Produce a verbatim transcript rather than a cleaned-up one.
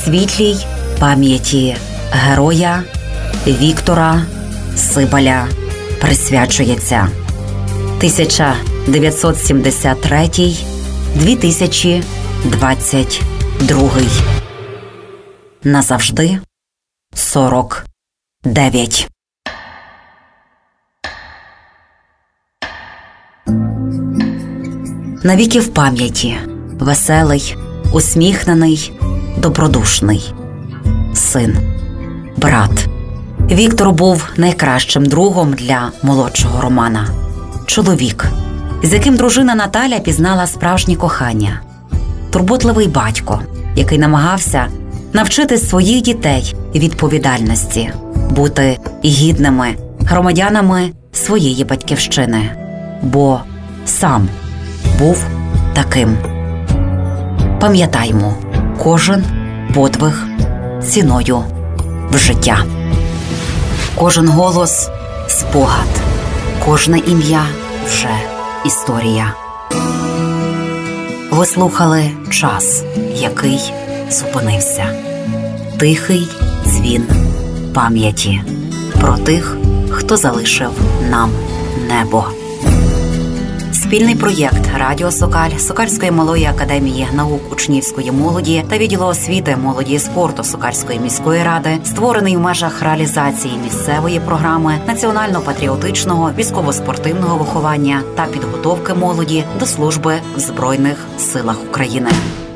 світлій пам'яті героя Віктора Сибаля присвячується тисяча дев'ятсот сімдесят третій - дві тисячі двадцять другий. Назавжди сорок дев'ять. Навіки в пам'яті веселий, усміхнений, добродушний син, брат. Віктор був найкращим другом для молодшого Романа. Чоловік, з яким дружина Наталя пізнала справжнє кохання. Турботливий батько, який намагався навчити своїх дітей відповідальності, бути гідними громадянами своєї батьківщини, бо сам був таким. Пам'ятаймо кожен подвиг ціною в життя. Кожен голос – спогад, кожне ім'я – вже історія. Ви слухали «Час, який зупинився». Тихий дзвін пам'яті про тих, хто залишив нам небо. Спільний проєкт «Радіо Сокаль», Сокальської малої академії наук учнівської молоді та відділу освіти, молоді і спорту Сокальської міської ради, створений в межах реалізації місцевої програми національно-патріотичного військово-спортивного виховання та підготовки молоді до служби в Збройних силах України.